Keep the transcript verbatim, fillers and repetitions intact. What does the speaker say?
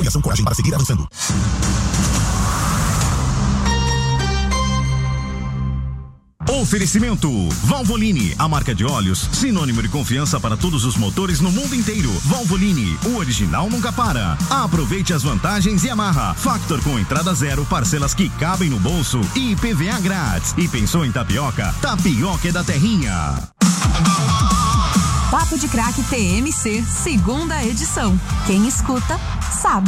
Avaliação Coragem para seguir avançando. Oferecimento Valvoline, a marca de óleos, sinônimo de confiança para todos os motores no mundo inteiro. Valvoline, o original nunca para. Aproveite as vantagens e amarra. Factor com entrada zero, parcelas que cabem no bolso e I P V A grátis. E pensou em tapioca? Tapioca é da Terrinha. Papo de Crack T M C, segunda edição. Quem escuta, sabe.